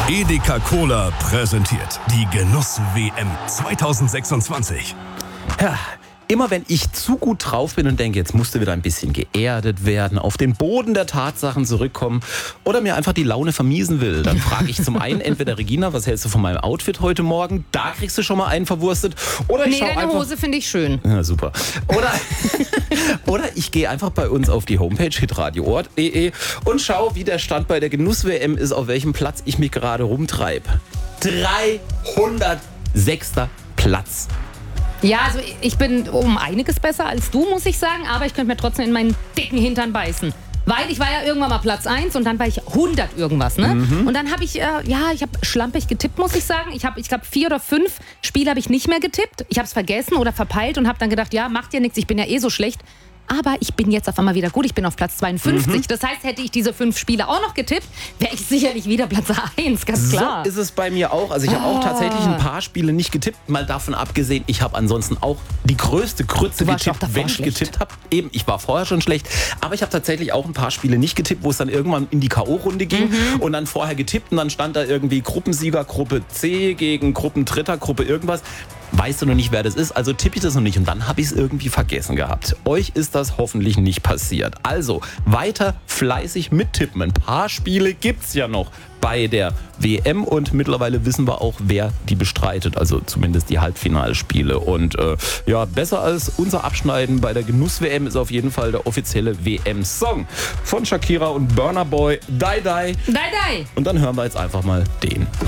Edeka Cola präsentiert die Genuss-WM 2026. Ja, immer wenn ich zu gut drauf bin und denke, jetzt musste wieder ein bisschen geerdet werden, auf den Boden der Tatsachen zurückkommen oder mir einfach die Laune vermiesen will, dann frage ich zum einen entweder Regina, was hältst du von meinem Outfit heute Morgen? Da kriegst du schon mal einen verwurstet. Oder ich deine einfach, Hose finde ich schön. ja, super. Oder ich gehe einfach bei uns auf die Homepage hitradio.de und schaue, wie der Stand bei der Genuss-WM ist, auf welchem Platz ich mich gerade rumtreibe. 306. Platz. Ja, also ich bin um einiges besser als du, muss ich sagen, aber ich könnte mir trotzdem in meinen dicken Hintern beißen. Weil ich war ja irgendwann mal Platz 1 und dann war ich 100 irgendwas, ne? Und dann habe ich, ich habe schlampig getippt, muss ich sagen. Ich glaube 4 oder 5 Spiele habe ich nicht mehr getippt. Ich habe es vergessen oder verpeilt und habe dann gedacht, ja, macht ja nichts, ich bin ja eh so schlecht. Aber ich bin jetzt auf einmal wieder gut, ich bin auf Platz 52. Das heißt, hätte ich diese 5 Spiele auch noch getippt, wäre ich sicherlich wieder Platz 1, ganz klar. So ist es bei mir auch. Also ich habe auch tatsächlich ein paar Spiele nicht getippt. Mal davon abgesehen, ich habe ansonsten auch die größte Krütze getippt, wenn ich getippt habe. Eben, ich war vorher schon schlecht. Aber ich habe tatsächlich auch ein paar Spiele nicht getippt, wo es dann irgendwann in die K.O.-Runde ging. Und dann vorher getippt und dann stand da irgendwie Gruppensieger, Gruppe C gegen Gruppendritter, Gruppe irgendwas. Weißt du noch nicht, wer das ist, also tippe ich das noch nicht und dann habe ich es irgendwie vergessen gehabt. Euch ist das hoffentlich nicht passiert. Also weiter fleißig mittippen. Ein paar Spiele gibt's ja noch bei der WM und mittlerweile wissen wir auch, wer die bestreitet. Also zumindest die Halbfinalspiele. Und besser als unser Abschneiden bei der Genuss-WM ist auf jeden Fall der offizielle WM-Song von Shakira und Burna Boy, Die Die. Die Die. Und dann hören wir jetzt einfach mal den